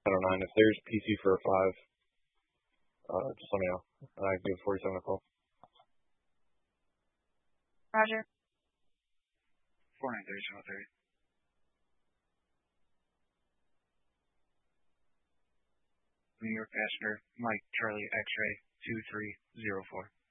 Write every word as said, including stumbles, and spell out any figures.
I don't know. And if there's P C for a five, uh, just let me know. And I can give forty-seven a call. Roger. four nine three, seven thirty. New York passenger, Mike Charlie X-ray two three zero four.